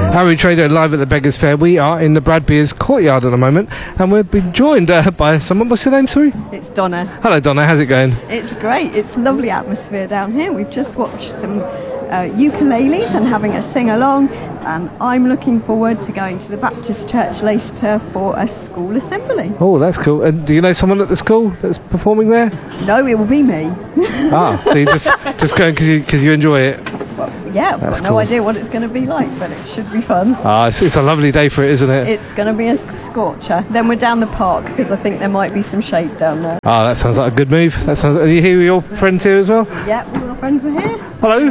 Harry Trader live at the Beggars Fair. We are in the Bradbeers courtyard at the moment, and we've been joined by someone. What's your name, sorry? It's Donna. Hello, Donna. How's it going? It's great. It's a lovely atmosphere down here. We've just watched some ukuleles and having a sing-along, and I'm looking forward to going to the Baptist Church later for a school assembly. Oh, that's cool. And do you know someone at the school that's performing there? No, it will be me. So you just going because you enjoy it? Well, yeah, I've got no idea what it's going to be like, but it should be fun. It's a lovely day for it, isn't it? It's going to be a scorcher. Then we're down the park because I think there might be some shade down there. That sounds like a good move. Are you here with your friends here as well? Yeah, all our friends are here. Hello.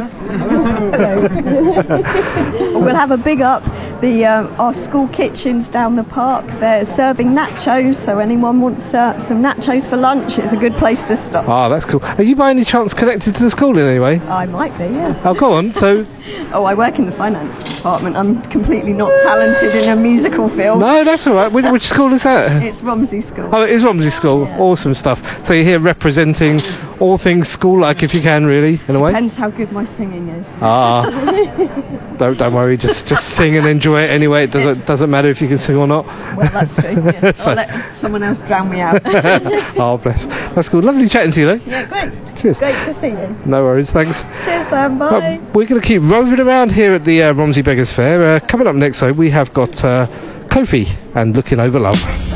Hello. We'll have a big up. Our school kitchen's down the park. They're serving nachos, so anyone wants some nachos for lunch, it's a good place to stop. That's cool. Are you by any chance connected to the school in any way? I might be, yes. Oh, go on. So. I work in the finance department. I'm completely not talented in a musical field. No, that's all right. Which school is that? It's Romsey School. Oh, it is Romsey School. Yeah. Awesome stuff. So you're here representing all things school-like, if you can, really, in a way? Depends how good my singing is. Don't worry. Just sing and enjoy it anyway. It doesn't matter if you can sing or not. Well, that's true. Yeah. I'll let someone else drown me out. Oh, bless. That's cool. Lovely chatting to you, though. Yeah, great. Cheers. Great to see you. No worries. Thanks. Cheers, then. Bye. Well, we're going to keep roving around here at the Romsey Beggars Fair. Coming up next, though, we have got Kofi and Looking Over Love.